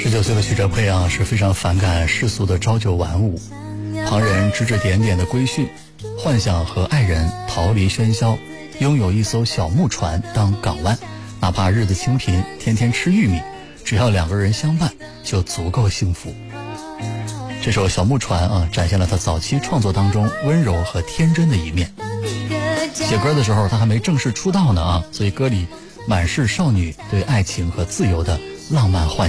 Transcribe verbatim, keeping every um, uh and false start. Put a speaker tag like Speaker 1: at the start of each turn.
Speaker 1: 十九岁的许哲佩啊，是非常反感世俗的朝九晚五，旁人指指点点的规训，幻想和爱人逃离喧嚣，拥有一艘小木船当港湾，哪怕日子清贫，天天吃玉米，只要两个人相伴，就足够幸福。这首《小木船》啊，展现了他早期创作当中温柔和天真的一面。写歌的时候，他还没正式出道呢啊，所以歌里满是少女对爱情和自由的浪漫幻想。